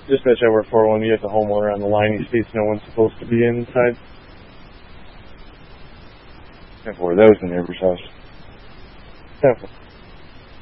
Dispatch Network 401, you have the homeowner on the line. He states no one's supposed to be inside. 10-4, that was the neighbor's house. 10-4.